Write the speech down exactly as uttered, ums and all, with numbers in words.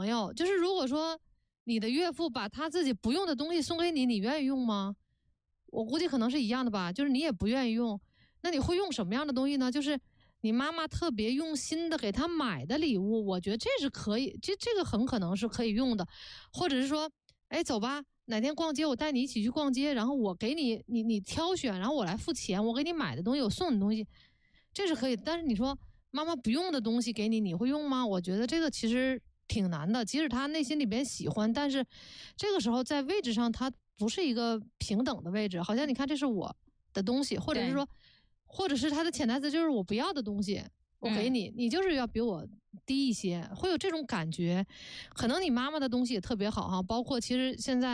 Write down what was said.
朋友，就是如果说你的岳父把他自己不用的东西送给你，你愿意用吗？我估计可能是一样的吧，就是你也不愿意用，那你会用什么样的东西呢？就是你妈妈特别用心的给他买的礼物，我觉得这是可以，这这个很可能是可以用的，或者是说，哎，走吧，哪天逛街我带你一起去逛街，然后我给你你你挑选，然后我来付钱，我给你买的东西，我送你东西，这是可以。但是你说妈妈不用的东西给你，你会用吗？我觉得这个其实挺难的，即使他内心里边喜欢，但是这个时候在位置上他不是一个平等的位置，好像你看这是我的东西，或者是说，或者是他的潜台词就是我不要的东西，我给你，嗯、你就是要比我低一些，会有这种感觉。可能你妈妈的东西也特别好哈，包括其实现在。